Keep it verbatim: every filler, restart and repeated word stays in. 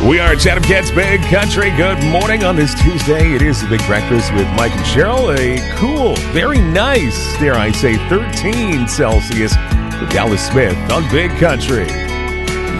We are Chatham Cats Big Country. Good morning on this Tuesday. It is the Big Breakfast with Mike and Cheryl. A cool, very nice, dare I say, thirteen Celsius with Dallas Smith on Big Country.